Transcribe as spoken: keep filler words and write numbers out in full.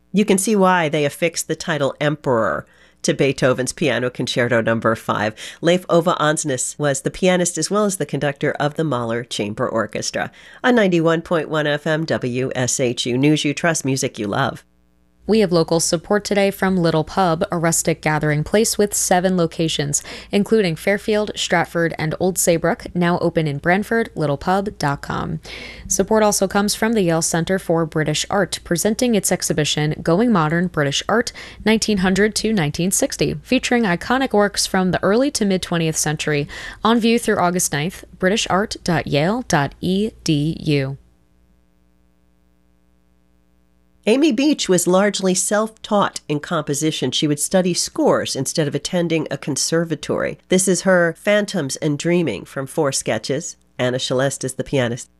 You can see why they affixed the title Emperor to Beethoven's Piano Concerto Number five. Leif Ove Andsnes was the pianist as well as the conductor of the Mahler Chamber Orchestra. On ninety-one point one F M W S H U News You Trust, music you love. We have local support today from Little Pub, a rustic gathering place with seven locations, including Fairfield, Stratford, and Old Saybrook, now open in Brantford, little pub dot com. Support also comes from the Yale Center for British Art, presenting its exhibition Going Modern British Art, nineteen hundred to nineteen sixty, featuring iconic works from the early to mid-twentieth century, on view through August ninth, british art dot yale dot e d u. Amy Beach was largely self-taught in composition. She would study scores instead of attending a conservatory. This is her Phantoms and Dreaming from four sketches. Anna Celeste is the pianist.